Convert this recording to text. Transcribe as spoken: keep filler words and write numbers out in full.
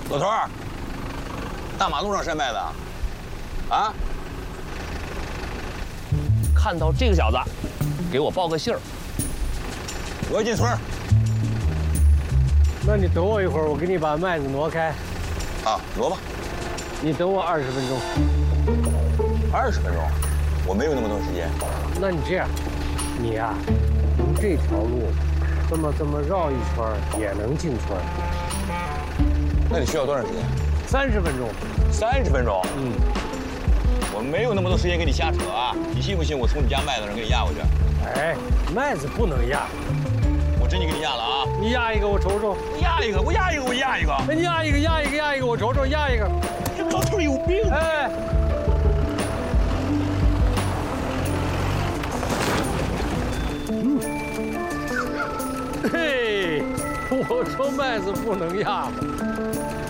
老头儿，大马路上晒麦子啊？啊？ 看到这个小子，给我报个信儿。 我要进村儿。 那你等我一会儿，我给你把麦子挪开。 啊，挪吧。 你等我二十分钟。 二十分钟？我没有那么多时间。 那你这样，你呀、啊，从这条路，这么这么绕一圈也能进村。 那你需要多长时间？ 三十分钟。 三十分钟？ 嗯。 我没有那么多时间跟你瞎扯啊！你信不信我从你家麦子上给你压过去？ 哎，麦子不能压。 我真就给你压了啊！ 你压一个，我瞅瞅。 压一个，我压一个，我压一个。 你压一个，压一个，压一个，我瞅瞅，压一个。 这老头有病！ 哎。嗯。嘿，我说麦子不能压嘛。